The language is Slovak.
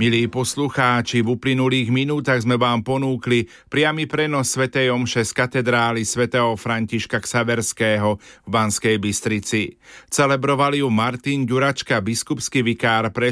Milí poslucháči, v uplynulých minútach sme vám ponúkli priamy prenos svätej omše z katedrály svätého Františka Xaverského v Banskej Bystrici. Celebrovali ju Martin Ďuračka, biskupský vikár pre